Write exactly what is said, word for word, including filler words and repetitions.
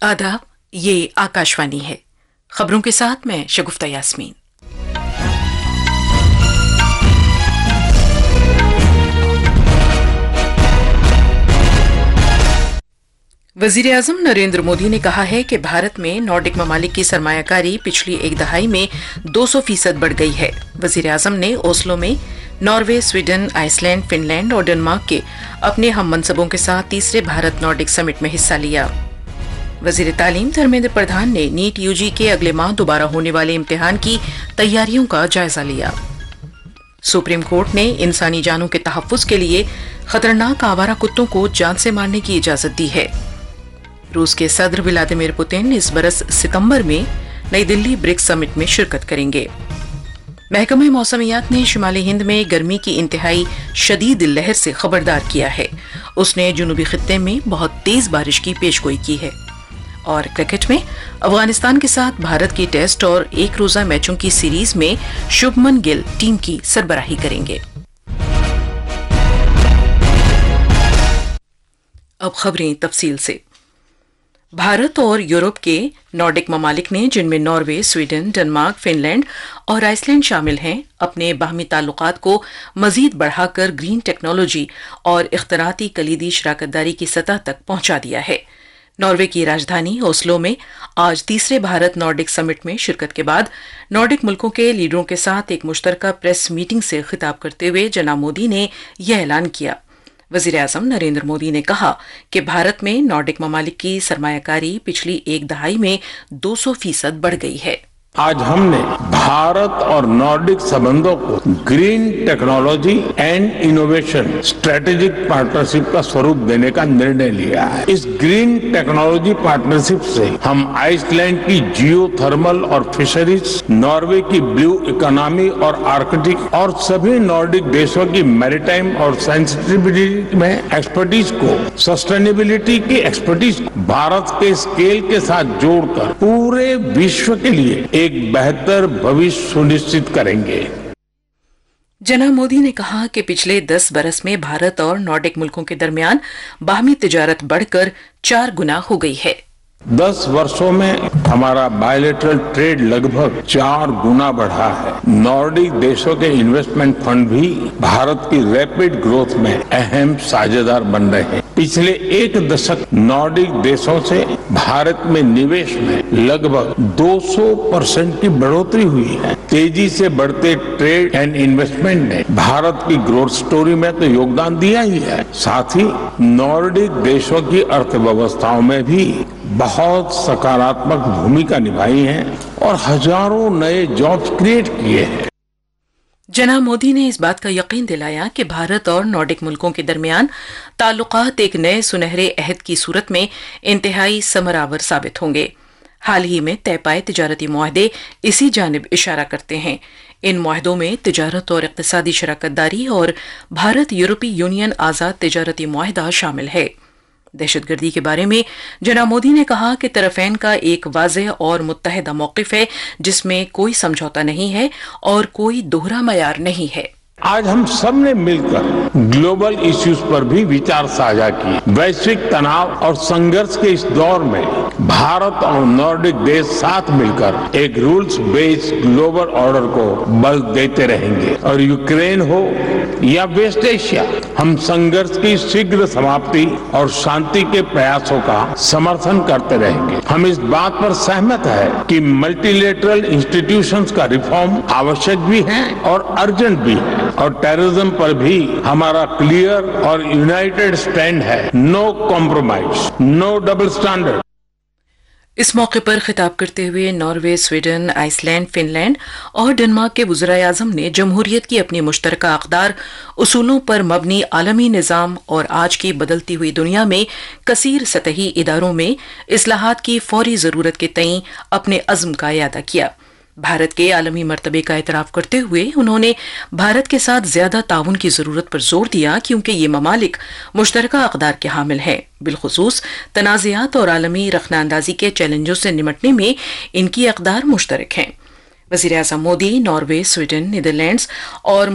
आदाब, ये आकाशवाणी है। खबरों के साथ मैं शगुफ्ता यास्मीन। वजीर आजम नरेंद्र मोदी ने कहा है कि भारत में नॉर्डिक ममालिक की सरमायाकारी पिछली एक दहाई में दो सौ फीसद बढ़ गई है। वजीर आजम ने ओस्लो में नॉर्वे, स्वीडन, आइसलैंड, फिनलैंड और डेनमार्क के अपने हम मनसबों के साथ तीसरे भारत नॉर्डिक समिट में हिस्सा लिया। वजीर तालीम धर्मेंद्र प्रधान ने नीट यूजी के अगले माह दोबारा होने वाले इम्तिहान की तैयारियों का जायजा लिया। सुप्रीम कोर्ट ने इंसानी जानों के तहफ्फुज के लिए खतरनाक आवारा कुत्तों को जान से मारने की इजाजत दी है। रूस के सदर व्लादिमीर पुतिन इस बरस सितंबर में नई दिल्ली ब्रिक्स समिट में शिरकत करेंगे। महकमे मौसमियात ने शुमाली हिंद में गर्मी की इंतहाई शदीद लहर से खबरदार किया है। उसने जुनूबी खित्ते में बहुत तेज बारिश की पेशगोई की है। और क्रिकेट में अफगानिस्तान के साथ भारत की टेस्ट और एक रोजा मैचों की सीरीज में शुभमन गिल टीम की सरबराही करेंगे। अब खबरें तफसील से। भारत और यूरोप के नॉर्डिक ममालिक ने, जिनमें नॉर्वे, स्वीडन, डेनमार्क, फिनलैंड और आइसलैंड शामिल हैं, अपने बाहमी ताल्लुकात को मजीद बढ़ाकर ग्रीन टेक्नोलॉजी और इख्तराती कलीदी शराकतदारी की सतह तक पहुंचा दिया है। नॉर्वे की राजधानी ओस्लो में आज तीसरे भारत नॉर्डिक समिट में शिरकत के बाद नॉर्डिक मुल्कों के लीडरों के साथ एक मुश्तरका प्रेस मीटिंग से खिताब करते हुए जनाब मोदी ने यह ऐलान किया। वजीर आजम नरेंद्र मोदी ने कहा कि भारत में नॉर्डिक ममालिक की सरमायाकारी पिछली एक दहाई में दो सौ फीसद बढ़ गई है। आज हमने भारत और नॉर्डिक संबंधों को green technology and innovation strategic partnership का स्वरूप देने का निर्णय लिया है। इस ग्रीन टेक्नोलॉजी पार्टनरशिप से हम आइसलैंड की जियो थर्मल और फिशरीज, नॉर्वे की ब्लू इकोनॉमी और आर्कटिक और सभी नॉर्डिक देशों की मैरीटाइम और सेंसिटिविटी में एक्सपर्टीज को, सस्टेनेबिलिटी की एक्सपर्टीज को भारत के स्केल के साथ जोड़कर पूरे विश्व के लिए एक बेहतर भविष्य सुनिश्चित करेंगे। जनाब मोदी ने कहा कि पिछले दस बरस में भारत और नॉर्डिक मुल्कों के दरमियान बाहमी तिजारत बढ़कर चार गुना हो गई है। दस वर्षों में हमारा बायलैटरल ट्रेड लगभग चार गुना बढ़ा है। नॉर्डिक देशों के इन्वेस्टमेंट फंड भी भारत की रैपिड ग्रोथ में अहम साझेदार बन रहे हैं। पिछले एक दशक नॉर्डिक देशों से भारत में निवेश में लगभग दो सौ परसेंट की बढ़ोतरी हुई है। तेजी से बढ़ते ट्रेड एंड इन्वेस्टमेंट ने भारत की ग्रोथ स्टोरी में तो योगदान दिया ही है, साथ ही नॉर्डिक देशों की अर्थव्यवस्थाओं में भी बहुत सकारात्मक भूमिका निभाई है और हजारों नए जॉब्स क्रिएट किए हैं। जनाब मोदी ने इस बात का यकीन दिलाया कि भारत और नॉर्डिक मुल्कों के दरमियान ताल्लुकात एक नए सुनहरे अहद की सूरत में इंतहाई समरावर साबित होंगे। हाल ही में तय पाए तिजारती मुआहदे इसी जानिब इशारा करते हैं। इन मुआहदों में तिजारत और इक्तिसादी शराकतदारी और भारत यूरोपीय यूनियन आजाद तिजारती मुआहदा शामिल है। दहशतगर्दी के बारे में जनाब मोदी ने कहा कि तरफैन का एक वाज़ेह और मुत्तहिदा मौक़िफ़ है, जिसमें कोई समझौता नहीं है और कोई दोहरा मयार नहीं है। आज हम सब ने मिलकर ग्लोबल इश्यूज पर भी विचार साझा किए। वैश्विक तनाव और संघर्ष के इस दौर में भारत और नॉर्डिक देश साथ मिलकर एक रूल्स बेस्ड ग्लोबल ऑर्डर को बल देते रहेंगे। और यूक्रेन हो या वेस्ट एशिया, हम संघर्ष की शीघ्र समाप्ति और शांति के प्रयासों का समर्थन करते रहेंगे। हम इस बात पर सहमत है कि मल्टीलेटरल इंस्टीट्यूशंस का रिफॉर्म आवश्यक भी है और अर्जेंट भी है, और टेररिज्म पर भी हमारा क्लियर और यूनाइटेड स्टैंड है। No compromise, no double standard. इस मौके पर खिताब करते हुए नॉर्वे, स्वीडन, आइसलैंड, फिनलैंड और डेनमार्क के वज़ीर आज़म ने जमहूरियत की अपनी मुश्तरका अक़दार, उसूलों पर मबनी आलमी निज़ाम और आज की बदलती हुई दुनिया में कसीर सतही इदारों में इस्लाहात की फौरी ज़रूरत के तईं अपने अज़्म का इयादा किया। भारत के आलमी मर्तबे का एतराफ़ करते हुए उन्होंने भारत के साथ ज्यादा ताउन की जरूरत पर जोर दिया, क्योंकि ये ममालिक मुश्तरका अक़दार के हामिल हैं। बिलखुसूस तनाज़ात और आलमी रखनाअंदाज़ी के चैलेंजों से निमटने में इनकी अक़दार मुश्तरक हैं। वज़ीर आज़म मोदी नॉर्वे, स्वीडन, नीदरलैंड्स और